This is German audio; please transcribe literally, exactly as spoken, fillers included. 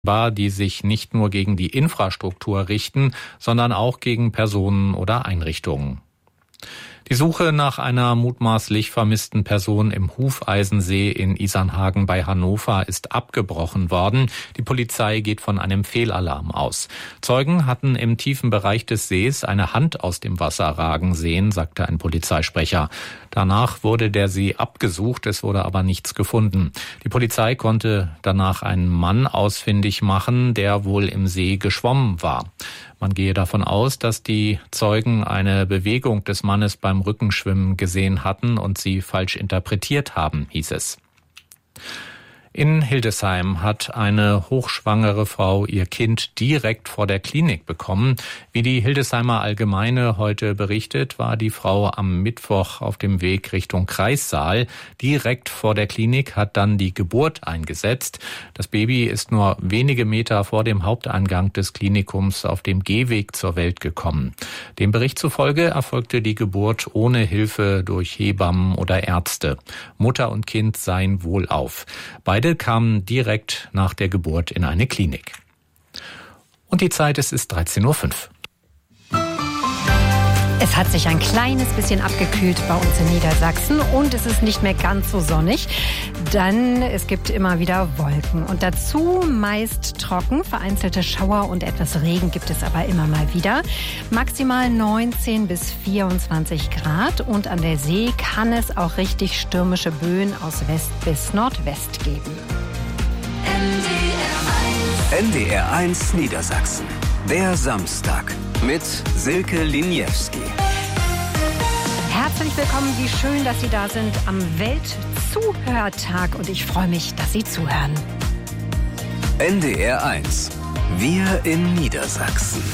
die sich nicht nur gegen die Infrastruktur richten, sondern auch gegen Personen oder Einrichtungen. Die Suche nach einer mutmaßlich vermissten Person im Hufeisensee in Isernhagen bei Hannover ist abgebrochen worden. Die Polizei geht von einem Fehlalarm aus. Zeugen hatten im tiefen Bereich des Sees eine Hand aus dem Wasser ragen sehen, sagte ein Polizeisprecher. Danach wurde der See abgesucht, es wurde aber nichts gefunden. Die Polizei konnte danach einen Mann ausfindig machen, der wohl im See geschwommen war. Man gehe davon aus, dass die Zeugen eine Bewegung des Mannes beim Rückenschwimmen gesehen hatten und sie falsch interpretiert haben, hieß es. In Hildesheim hat eine hochschwangere Frau ihr Kind direkt vor der Klinik bekommen. Wie die Hildesheimer Allgemeine heute berichtet, war die Frau am Mittwoch auf dem Weg Richtung Kreissaal. Direkt vor der Klinik hat dann die Geburt eingesetzt. Das Baby ist nur wenige Meter vor dem Haupteingang des Klinikums auf dem Gehweg zur Welt gekommen. Dem Bericht zufolge erfolgte die Geburt ohne Hilfe durch Hebammen oder Ärzte. Mutter und Kind seien wohlauf. Beide Beide kamen direkt nach der Geburt in eine Klinik. Und die Zeit ist, ist dreizehn Uhr fünf. Es hat sich ein kleines bisschen abgekühlt bei uns in Niedersachsen und es ist nicht mehr ganz so sonnig, denn es gibt immer wieder Wolken. Und dazu meist trocken, vereinzelte Schauer und etwas Regen gibt es aber immer mal wieder. Maximal neunzehn bis vierundzwanzig Grad und an der See kann es auch richtig stürmische Böen aus West bis Nordwest geben. N D R eins Niedersachsen. Der Samstag mit Silke Liniewski. Herzlich willkommen, wie schön, dass Sie da sind am Weltzuhörtag und ich freue mich, dass Sie zuhören. N D R eins. Wir in Niedersachsen.